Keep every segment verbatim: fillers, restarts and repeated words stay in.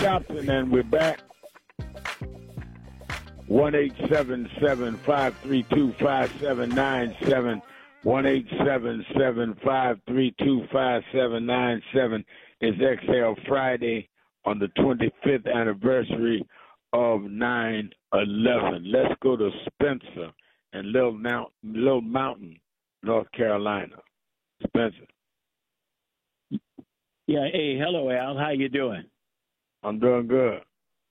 Shelton, and we're back. one eight seven seven, five three two, five seven nine seven. one eight seven seven, five three two, five seven nine seven is X L Friday on the twenty-fifth anniversary of nine eleven. Let's go to Spencer and Little, Mount, Little Mountain, North Carolina. Spencer. Yeah, hey, hello, Al. How you doing? I'm doing good.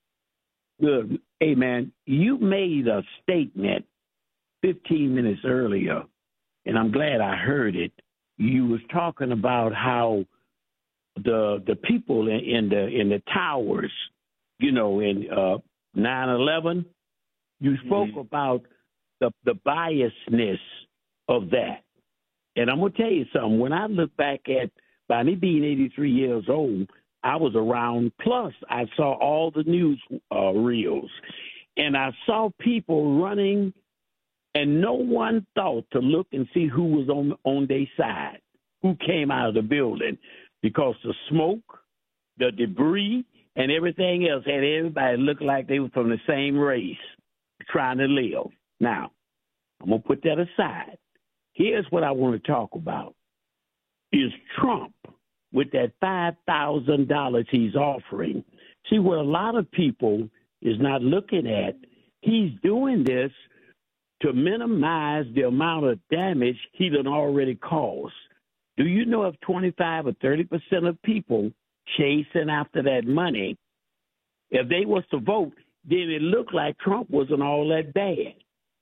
Good. Hey, man, you made a statement fifteen minutes earlier, and I'm glad I heard it. You was talking about how the the people in, in the in the towers, you know, in uh, nine eleven, you spoke mm-hmm. about the the biasness of that. And I'm going to tell you something. When I look back at, by me being eighty-three years old, I was around, plus I saw all the news uh, reels, and I saw people running, and no one thought to look and see who was on, on their side, who came out of the building, because the smoke, the debris, and everything else had everybody look like they were from the same race trying to live. Now, I'm going to put that aside. Here's what I want to talk about. Is Trump, with that five thousand dollars he's offering, see what a lot of people is not looking at, he's doing this to minimize the amount of damage he done already caused. Do you know if twenty-five or thirty percent of people chasing after that money, if they was to vote, then it looked like Trump wasn't all that bad.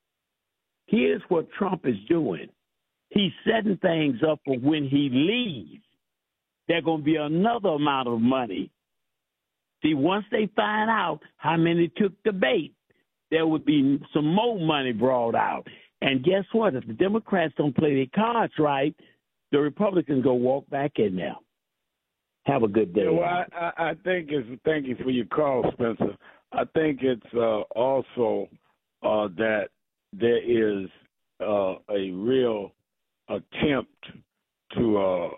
Here's what Trump is doing. He's setting things up for when he leaves, there's going to be another amount of money. See, once they find out how many took the bait, there would be some more money brought out. And guess what? If the Democrats don't play their cards right, the Republicans go walk back in there. Have a good day. Yeah, well, I, I think it's, thank you for your call, Spencer. I think it's uh, also uh, that there is uh, a real attempt to uh,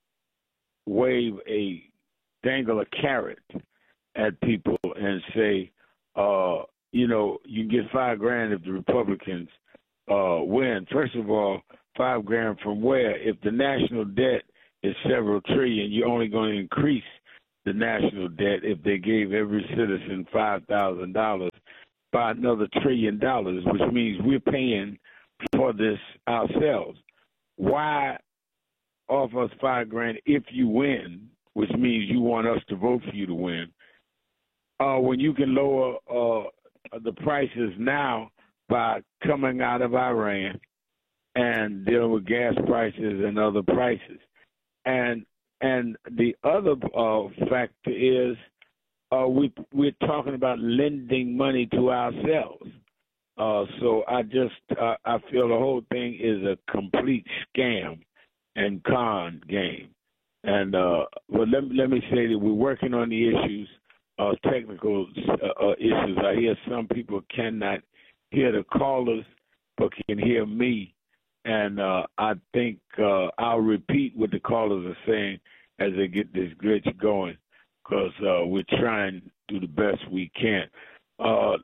wave a dangle a carrot at people and say, uh, you know, you can get five grand if the Republicans uh, win. First of all, five grand from where? If the national debt is several trillion, you're only going to increase the national debt if they gave every citizen five thousand dollars by another trillion dollars, which means we're paying for this ourselves. Why offer us five grand if you win, which means you want us to vote for you to win, uh, when you can lower uh, the prices now by coming out of Iran and dealing with gas prices and other prices. And and the other uh, factor is uh, we, we're talking about lending money to ourselves. Uh, so I just uh, I feel the whole thing is a complete scam and con game. And uh, well, let, let me say that we're working on the issues, uh, technical uh, uh, issues. I hear some people cannot hear the callers but can hear me. And uh, I think uh, I'll repeat what the callers are saying as they get this glitch going, because uh, we're trying to do the best we can. Uh,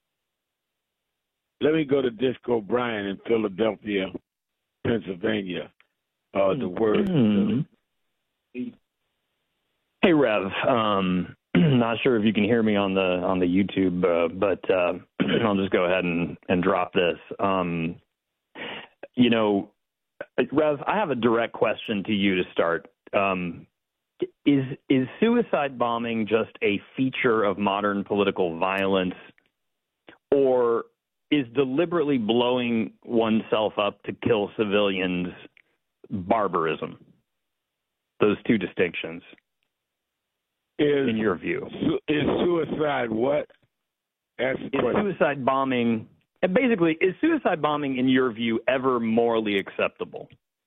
let me go to Disco Brian in Philadelphia, Pennsylvania. Uh, the word. Mm-hmm. Hey, Rev. Um, not sure if you can hear me on the on the YouTube, uh, but uh, I'll just go ahead and, and drop this. Um, you know, Rev, I have a direct question to you to start. Um, is is suicide bombing just a feature of modern political violence, or is deliberately blowing oneself up to kill civilians barbarism? Those two distinctions, is, in your view. Is suicide what? That's the is question. Suicide bombing, basically, is suicide bombing, in your view, ever morally acceptable?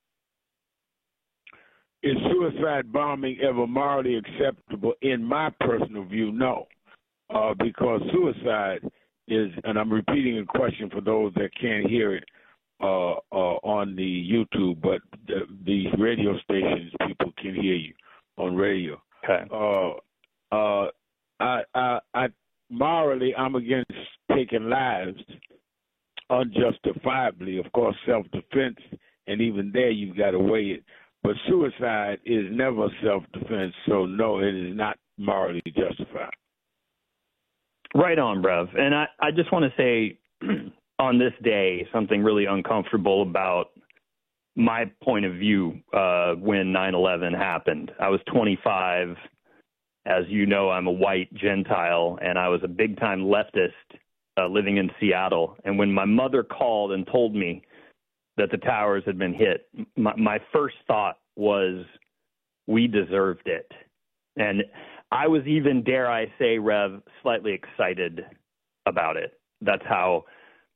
Is suicide bombing ever morally acceptable? In my personal view, no. Uh, because suicide is, and I'm repeating a question for those that can't hear it uh, uh, on the YouTube, but the, these radio stations, people can hear you on radio. Okay. Uh, uh, uh, morally, I'm against taking lives unjustifiably. Of course, self-defense, and even there you've got to weigh it. But suicide is never self-defense, so no, it is not morally justified. Right on, Brev. And I, I just want to say on this day something really uncomfortable about my point of view uh, when nine eleven happened. I was twenty-five. As you know, I'm a white Gentile, and I was a big-time leftist uh, living in Seattle. And when my mother called and told me that the towers had been hit, my, my first thought was, we deserved it. And I was even, dare I say, Rev, slightly excited about it. That's how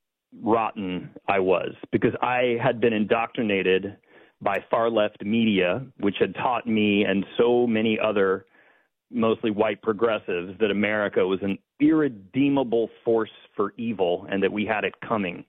rotten I was, because I had been indoctrinated by far-left media, which had taught me and so many other mostly white progressives that America was an irredeemable force for evil and that we had it coming.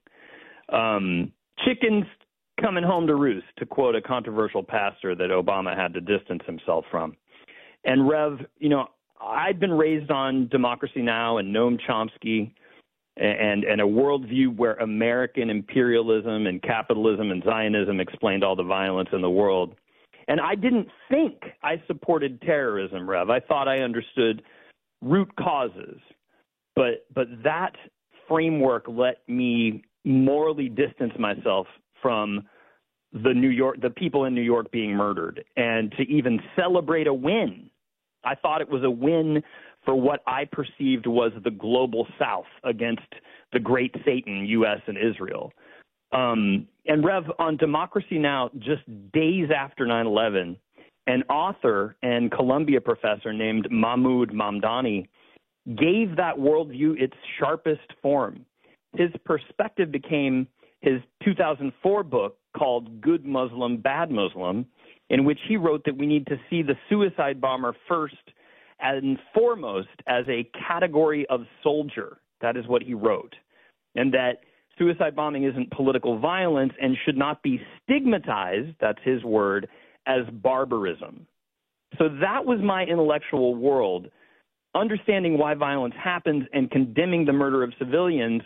Um, chickens coming home to roost, to quote a controversial pastor that Obama had to distance himself from. And Rev, you know, I'd been raised on Democracy Now! And Noam Chomsky and, and a worldview where American imperialism and capitalism and Zionism explained all the violence in the world. And I didn't think I supported terrorism, Rev. I thought I understood root causes. But but that framework let me morally distance myself from the New York, the people in New York being murdered, and to even celebrate a win. I thought it was a win for what I perceived was the global South against the great Satan, U S and Israel. Um, and Rev, on Democracy Now!, just days after nine eleven, an author and Columbia professor named Mahmoud Mamdani gave that worldview its sharpest form. His perspective became his two thousand four book called Good Muslim, Bad Muslim, in which he wrote that we need to see the suicide bomber first and foremost as a category of soldier. That is what he wrote. And that suicide bombing isn't political violence and should not be stigmatized, that's his word, as barbarism. So that was my intellectual world. Understanding why violence happens and condemning the murder of civilians,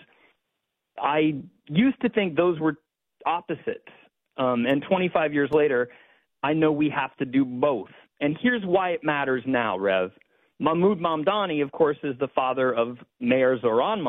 I used to think those were opposites. Um, and twenty-five years later, I know we have to do both. And here's why it matters now, Rev. Mahmoud Mamdani, of course, is the father of Mayor Zoran